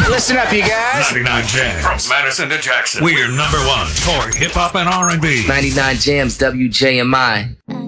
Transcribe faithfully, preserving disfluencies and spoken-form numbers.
Listen up, you guys. ninety-nine Jams. From Madison to Jackson. We're number one for hip hop and R and B. ninety-nine Jams, W J M I.